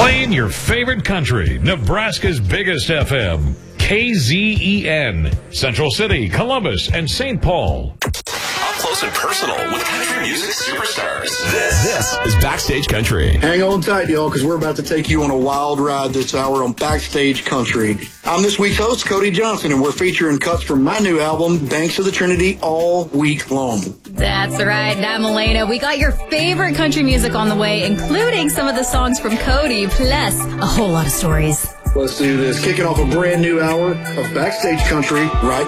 Playing your favorite country, Nebraska's biggest FM, KZEN, Central City, Columbus, and St. Paul. Up close and personal with country music superstars. This is Backstage Country. Hang on tight, y'all, because we're about to take you on a wild ride this hour on Backstage Country. I'm this week's host, Cody Johnson, and we're featuring cuts from my new album, Banks of the Trinity, all week long. That's right. And I'm Elena. We got your favorite country music on the way, including some of the songs from Cody, plus a whole lot of stories. Let's do this. Kicking off a brand new hour of Backstage Country right